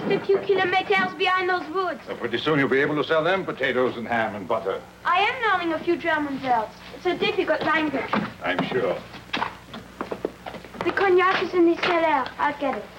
just a few kilometers behind those woods. So pretty soon you'll be able to sell them potatoes and ham and butter. I am learning a few German words. It's a difficult language. I'm sure. The cognac is in the cellar. I'll get it.